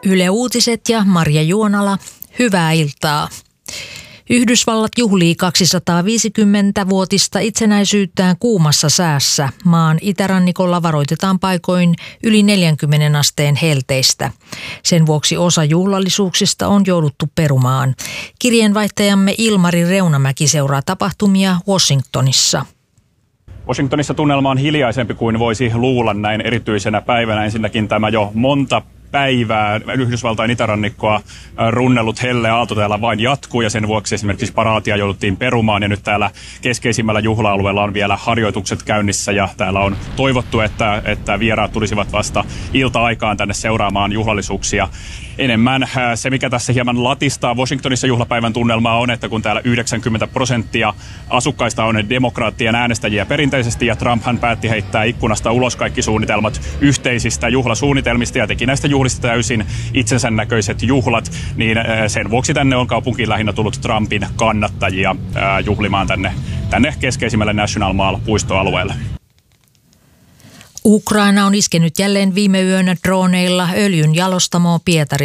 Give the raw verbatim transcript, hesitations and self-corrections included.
Yle Uutiset ja Marja Juonala, hyvää iltaa. Yhdysvallat juhlii kaksisataaviisikymmentävuotista itsenäisyyttään kuumassa säässä. Maan itärannikolla varoitetaan paikoin yli neljänkymmenen asteen helteistä. Sen vuoksi osa juhlallisuuksista on jouduttu perumaan. Kirjeenvaihtajamme Ilmari Reunamäki seuraa tapahtumia Washingtonissa. Washingtonissa tunnelma on hiljaisempi kuin voisi luulla näin erityisenä päivänä. Ensinnäkin tämä jo monta päivää Yhdysvaltain itärannikkoa runnellut helle aalto täällä vain jatkuu ja sen vuoksi esimerkiksi paraatia jouduttiin perumaan ja nyt täällä keskeisimmällä juhla-alueella on vielä harjoitukset käynnissä ja täällä on toivottu, että, että vieraat tulisivat vasta ilta-aikaan tänne seuraamaan juhlallisuuksia enemmän. Se, mikä tässä hieman latistaa Washingtonissa juhlapäivän tunnelmaa on, että kun täällä yhdeksänkymmentä prosenttia asukkaista on demokraattien äänestäjiä perinteisesti ja Trumphan päätti heittää ikkunasta ulos kaikki suunnitelmat yhteisistä juhlasuunnitelmista ja teki näistä juhlista täysin itsensä näköiset juhlat, niin sen vuoksi tänne on kaupunkiin lähinnä tullut Trumpin kannattajia juhlimaan tänne, tänne keskeisimmälle National Mall-puistoalueelle. Ukraina on iskenyt jälleen viime yönä droneilla öljyn jalostamoon Pietarissa.